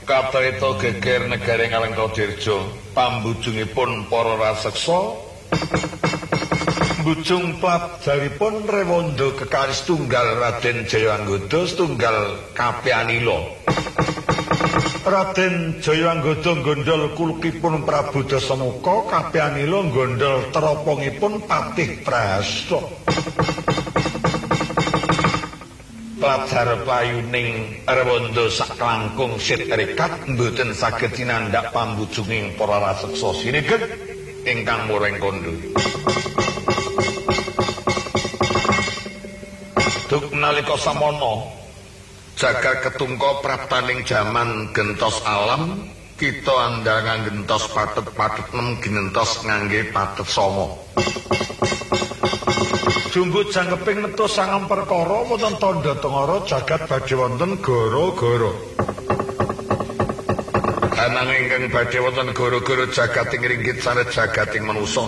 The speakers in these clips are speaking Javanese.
Katrita geger negari Ngalengkadirja, pambujungipun para raseksa. Bujung pladharipun Rewanda kekalih setunggal Raden Jayanggada, setunggal Kapyanila. Raden Jayanggada nggondhol kulukipun Prabu Dasamuka, Kapyanila nggondhol teropongipun Patih Prahasta. Pladhar playuning Rewanda saklangkung sit rekat mboten saged tinandak pambujunging para raseksa sineget ingkang mureng kandha. Duk nalika samana jagat ketungka praptaning jaman gentos alam, kita andangan gentos patet-patet nem ginentos ngangge patet songo. Jumbut jangkeping netus sangang perkara wonten tandha tengara jagat badhe wonten gara-gara. Ananging ingkang badhe wonten gara-gara jagating ringgit sanes jagating manusa.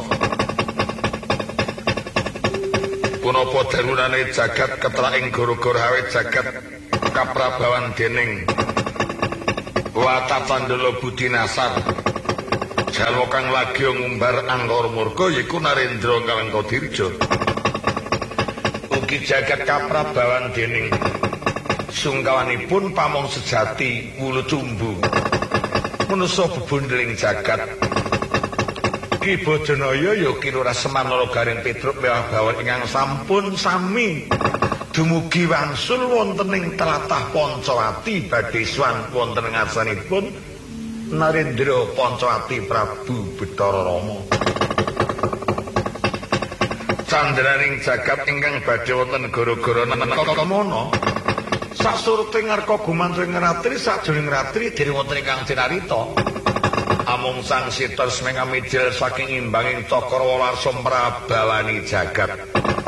Punapa darunane jagat ketraking gara-gara awit jagat kaprabawan dening Watatandala Budi Nasar. Jalwa kang lagi ngumbar angkara murka yiku Narendra Ngalengkadirja. Ugi jagat kaprabawan dening sungkawanipun pamong sejati wulu tumbu. Manusa bebundling jagat. Ki Bajanaya ya Kilurah Semanara Garing Petruk mewah bawon ingkang sampun sami dumugi wangsul wonten ing tlatah Pancawati badhe swan wonten ngarsanipun Narendra Pancawati Prabu Bathara Rama. Candraning jagat ingkang badhe wonten gara-gara Nakakamana sasuruting ngarka gumantung ratri sajroning ratri dereng wonten ingkang cinarita. Amung sang Sita Semengga midil saking imbanging Cakrawala Prabawani jagat.